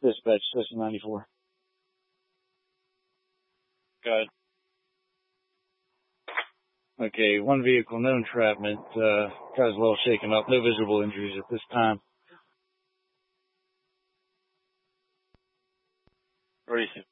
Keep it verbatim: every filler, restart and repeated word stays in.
Dispatch, Session ninety-four. Good. Okay, one vehicle, no entrapment. Uh, car's well shaken up. No visible injuries at this time. What do you think?